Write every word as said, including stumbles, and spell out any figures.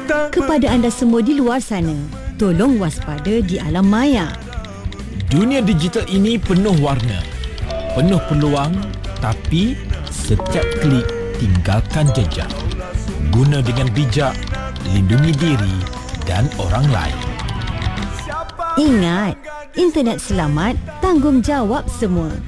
Kepada anda semua di luar sana, tolong waspada di alam maya. Dunia digital ini penuh warna, penuh peluang, tapi setiap klik tinggalkan jejak. Guna dengan bijak, lindungi diri dan orang lain. Ingat, internet selamat, tanggungjawab semua.